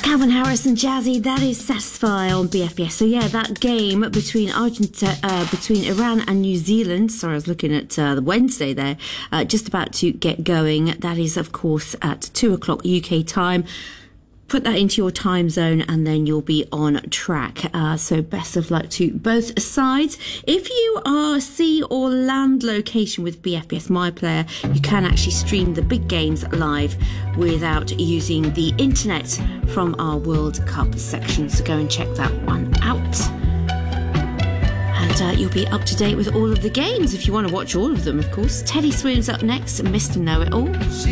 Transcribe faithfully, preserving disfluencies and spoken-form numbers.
Calvin Harris and Jazzy, that is Satisfy on B F B S. So yeah, that game between Argentina, uh, between Iran and New Zealand, sorry, I was looking at uh, the Wednesday there, uh, just about to get going. That is, of course, at two o'clock U K time. Put that into your time zone and then you'll be on track. Uh, so best of luck to both sides. If you are sea or land location with B F B S MyPlayer, you can actually stream the big games live without using the internet from our World Cup section. So go and check that one out. And uh, you'll be up to date with all of the games if you want to watch all of them, of course. Teddy Swims up next, Mister Know-It-All.